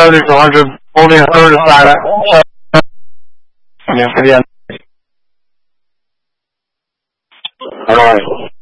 到的时候是屋里都是啥的，免费点。